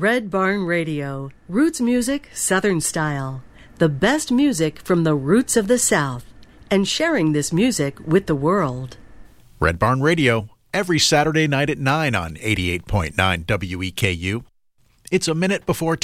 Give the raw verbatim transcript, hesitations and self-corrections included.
Red Barn Radio, roots music, Southern style. The best music from the roots of the South, and sharing this music with the world. Red Barn Radio, every Saturday night at nine on eighty-eight point nine W E K U. It's a minute before